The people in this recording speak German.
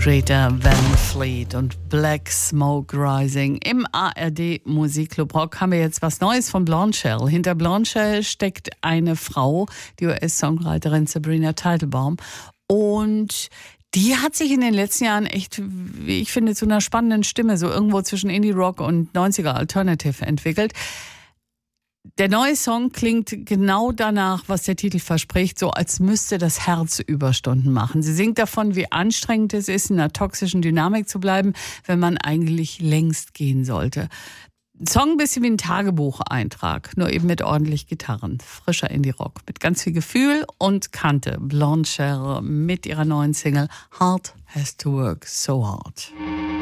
Greta Van Fleet und Black Smoke Rising. Im ARD Musikclub Rock haben wir jetzt was Neues von Blondshell. Hinter Blondshell steckt eine Frau, die US-Songwriterin Sabrina Teitelbaum. Und die hat sich in den letzten Jahren echt, wie ich finde, zu einer spannenden Stimme, so irgendwo zwischen Indie-Rock und 90er Alternative entwickelt. Der neue Song klingt genau danach, was der Titel verspricht, so als müsste das Herz Überstunden machen. Sie singt davon, wie anstrengend es ist, in einer toxischen Dynamik zu bleiben, wenn man eigentlich längst gehen sollte. Ein Song ein bisschen wie ein Tagebucheintrag, nur eben mit ordentlich Gitarren. Frischer Indie-Rock, mit ganz viel Gefühl und Kante. Blondshell mit ihrer neuen Single Heart Has to Work So Hard.